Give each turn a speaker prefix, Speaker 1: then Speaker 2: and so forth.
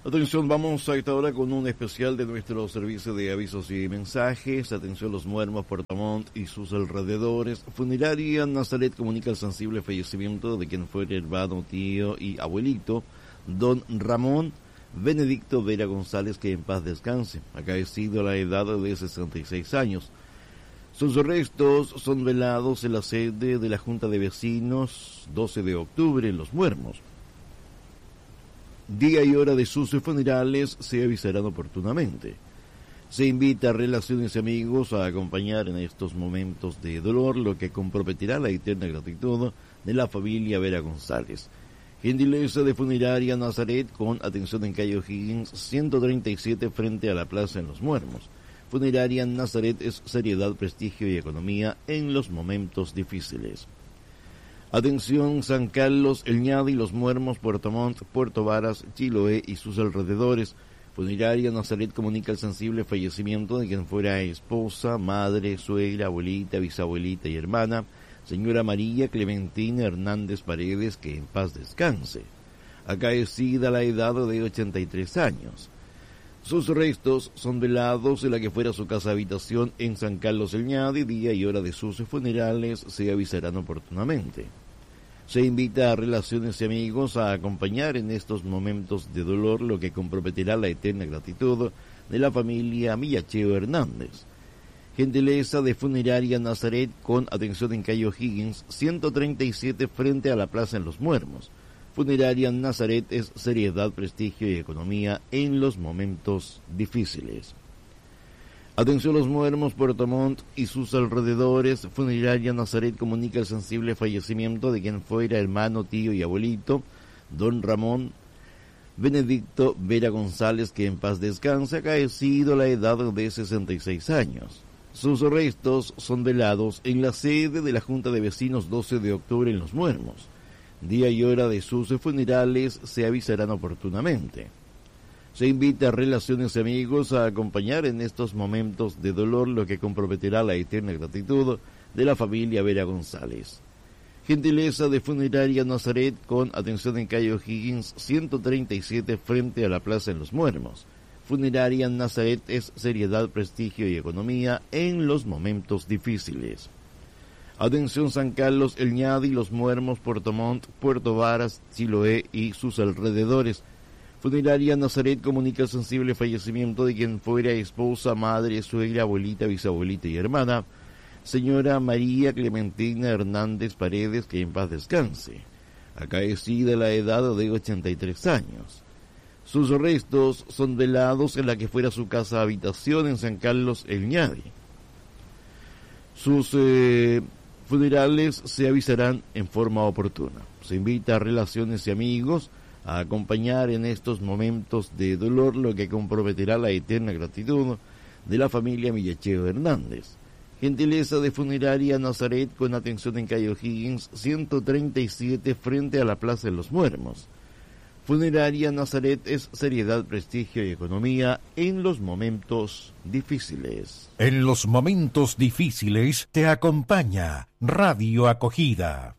Speaker 1: Atención, vamos a esta hora con un especial de nuestro servicio de avisos y mensajes. Atención, Los Muermos, Puerto Montt y sus alrededores. Funeraria Nazaret comunica el sensible fallecimiento de quien fuera hermano, tío y abuelito, don Ramón Benedicto Vera González, que en paz descanse, acaecido a la edad de 66 años. Sus restos son velados en la sede de la Junta de Vecinos 12 de octubre en Los Muermos. Día y hora de sus funerales se avisarán oportunamente. Se invita a relaciones y amigos a acompañar en estos momentos de dolor, lo que comprometerá la eterna gratitud de la familia Vera González. Gentileza de Funeraria Nazaret, con atención en calle O'Higgins 137 frente a la plaza en Los Muermos. Funeraria Nazaret es seriedad, prestigio y economía en los momentos difíciles. Atención, San Carlos, El Ñadi, Los Muermos, Puerto Montt, Puerto Varas, Chiloé y sus alrededores. Funeraria Nazaret comunica el sensible fallecimiento de quien fuera esposa, madre, suegra, abuelita, bisabuelita y hermana, señora María Clementina Hernández Paredes, que en paz descanse, acaecida a la edad de 83 años. Sus restos son velados en la que fuera su casa habitación en San Carlos El Ñadi. Día y hora de sus funerales se avisarán oportunamente. Se invita a relaciones y amigos a acompañar en estos momentos de dolor, lo que comprometerá la eterna gratitud de la familia Millacheo Hernández. Gentileza de Funeraria Nazaret, con atención en calle O'Higgins 137 frente a la plaza en Los Muermos. Funeraria Nazaret es seriedad, prestigio y economía en los momentos difíciles. Atención, Los Muermos, Puerto Montt y sus alrededores. Funeraria Nazaret comunica el sensible fallecimiento de quien fuera hermano, tío y abuelito, don Ramón Benedicto Vera González, que en paz descanse, acaecido a la edad de 66 años. Sus restos son velados en la sede de la Junta de Vecinos 12 de octubre en Los Muermos. Día y hora de sus funerales se avisarán oportunamente. Se invita a relaciones y amigos a acompañar en estos momentos de dolor, lo que comprometerá la eterna gratitud de la familia Vera González. Gentileza de Funeraria Nazaret, con atención en calle O'Higgins 137 frente a la plaza en Los Muermos. Funeraria Nazaret es seriedad, prestigio y economía en los momentos difíciles. Atención, San Carlos, El Ñadi, Los Muermos, Puerto Montt, Puerto Varas, Chiloé y sus alrededores. Funeraria Nazaret comunica el sensible fallecimiento de quien fuera esposa, madre, suegra, abuelita, bisabuelita y hermana, señora María Clementina Hernández Paredes, que en paz descanse, acaecida a la edad de 83 años. Sus restos son velados en la que fuera su casa habitación en San Carlos El Ñadi. Sus funerales se avisarán en forma oportuna. Se invita a relaciones y amigos a acompañar en estos momentos de dolor, lo que comprometerá la eterna gratitud de la familia Millacheo Hernández. Gentileza de Funeraria Nazaret, con atención en calle O'Higgins 137 frente a la plaza de Los Muermos. Funeraria Nazaret es seriedad, prestigio y economía en los momentos difíciles.
Speaker 2: En los momentos difíciles te acompaña Radio Acogida.